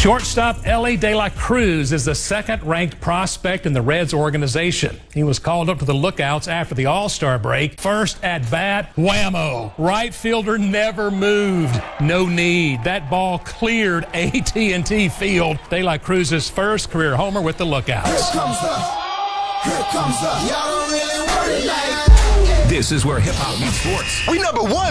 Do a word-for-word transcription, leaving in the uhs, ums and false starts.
Shortstop Elly De La Cruz is the second-ranked prospect in the Reds organization. He was called up to the lookouts after the All-Star break. First at bat, whammo. Right fielder never moved. No need. That ball cleared A T and T Field. De La Cruz's first career homer with the lookouts. Here comes the, here comes the, y'all don't really worry like. This is where hip-hop meets sports. We number one.